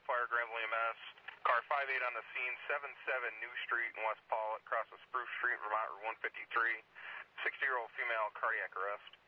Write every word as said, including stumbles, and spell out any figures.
Fire Granville E M S. Car five eight on the scene, seven seven New Street in West Pollock, across the Spruce Street, Vermont Route one fifty-three. sixty-year-old female, cardiac arrest.